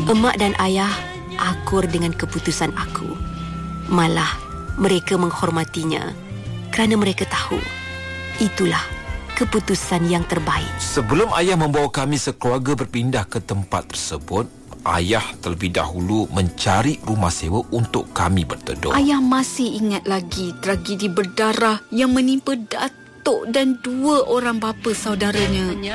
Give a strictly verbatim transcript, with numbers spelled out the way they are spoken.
Emak dan ayah akur dengan keputusan aku. Malah mereka menghormatinya kerana mereka tahu itulah keputusan yang terbaik. Sebelum ayah membawa kami sekeluarga berpindah ke tempat tersebut, ayah terlebih dahulu mencari rumah sewa untuk kami berteduh. Ayah masih ingat lagi tragedi berdarah yang menimpa Datuk dan dua orang bapa saudaranya.